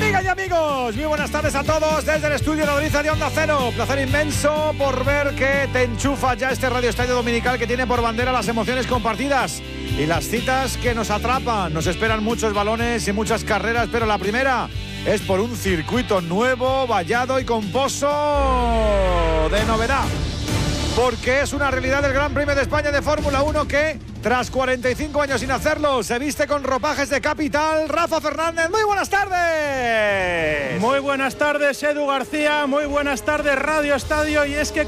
Amigas y amigos, muy buenas tardes a todos desde el estudio Nodriza de Onda Cero. Placer inmenso por ver que te enchufa ya este Radio Estadio Dominical que tiene por bandera las emociones compartidas y las citas que nos atrapan. Nos esperan muchos balones y muchas carreras, pero la primera es por un circuito nuevo, vallado y con pozo de novedad. Porque es una realidad del Gran Premio de España de Fórmula 1 que, tras 45 años sin hacerlo, se viste con ropajes de capital. Rafa Fernández, muy buenas tardes. Muy buenas tardes, Edu García. Muy buenas tardes, Radio Estadio. Y es que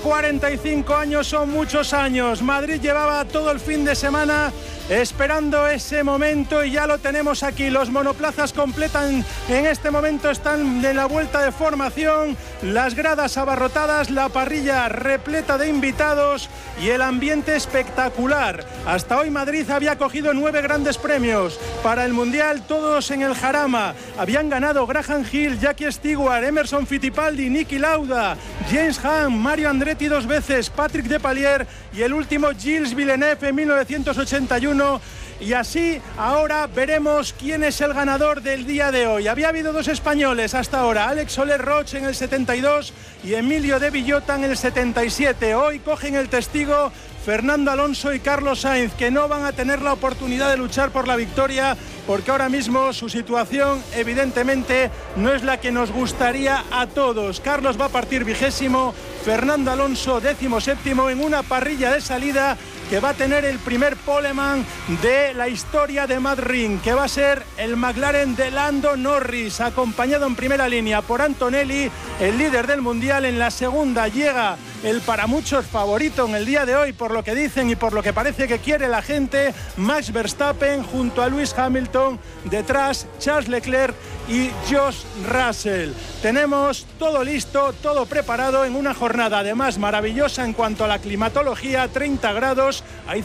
45 años son muchos años. Madrid llevaba todo el fin de semana esperando ese momento y ya lo tenemos aquí. Los monoplazas completan en este momento, están en la vuelta de formación, las gradas abarrotadas, la parrilla repleta de invitados y el ambiente espectacular. Hasta hoy Madrid había cogido 9 grandes premios. Para el Mundial todos en el Jarama. Habían ganado Graham Hill, Jackie Stewart, Emerson Fittipaldi, Niki Lauda, James Hunt, Mario Andretti 2 veces, Patrick Depailler y el último Gilles Villeneuve en 1981. Y así ahora veremos quién es el ganador del día de hoy. Había habido 2 españoles hasta ahora, Alex Soler-Roch en el 72 y Emilio de Villota en el 77. Hoy cogen el testigo Fernando Alonso y Carlos Sainz, que no van a tener la oportunidad de luchar por la victoria porque ahora mismo su situación evidentemente no es la que nos gustaría a todos. Carlos va a partir 20º, Fernando Alonso 17º en una parrilla de salida que va a tener el primer poleman de la historia de Mad Ring, que va a ser el McLaren de Lando Norris, acompañado en primera línea por Antonelli, el líder del Mundial. En la segunda llega el para muchos favorito en el día de hoy, por lo que dicen y por lo que parece que quiere la gente, Max Verstappen junto a Lewis Hamilton, detrás Charles Leclerc y George Russell. Tenemos todo listo, todo preparado en una jornada además maravillosa en cuanto a la climatología, 30 grados, hay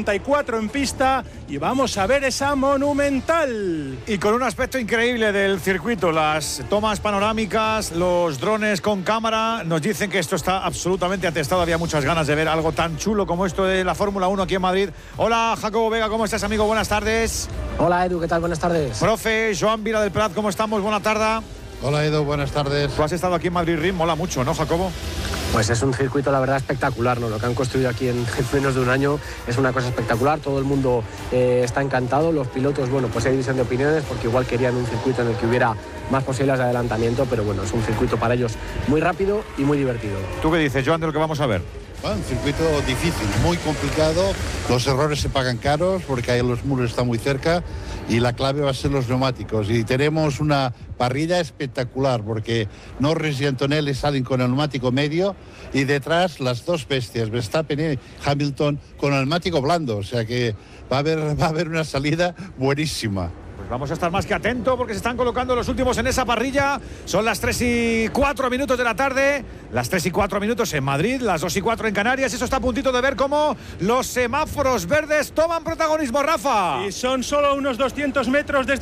54 en pista y vamos a ver esa monumental. Y con un aspecto increíble del circuito, las tomas panorámicas, los drones con cámara, nos dicen que esto está absolutamente atestado. Había muchas ganas de ver algo tan chulo como esto de la Fórmula 1 aquí en Madrid. Hola, Jacobo Vega, ¿cómo estás, amigo? Buenas tardes. Hola, Edu, ¿qué tal? Buenas tardes. Profe, Joan Vila del Prat, ¿cómo estamos? Buena tarde. Hola, Edu, buenas tardes. Tú has estado aquí en Madrid Ring, mola mucho, ¿no, Jacobo? Pues es un circuito, la verdad, espectacular, ¿no? Lo que han construido aquí en menos de un año es una cosa espectacular. Todo el mundo está encantado. Los pilotos, bueno, pues hay división de opiniones porque igual querían un circuito en el que hubiera más posibilidades de adelantamiento, pero bueno, es un circuito para ellos muy rápido y muy divertido. ¿Tú qué dices, Joan, de lo que vamos a ver? Bueno, un circuito difícil, muy complicado. Los errores se pagan caros porque ahí los muros están muy cerca y la clave va a ser los neumáticos. Y tenemos una parrilla espectacular porque Norris y Antonelli salen con el neumático medio y detrás las dos bestias, Verstappen y Hamilton, con el neumático blando. O sea que va a haber una salida buenísima. Vamos a estar más que atentos porque se están colocando los últimos en esa parrilla. Son las 3:04 de la tarde, las 3:04 en Madrid, las 2:04 en Canarias. Eso está a puntito de ver cómo los semáforos verdes toman protagonismo, Rafa. Y son solo unos 200 metros desde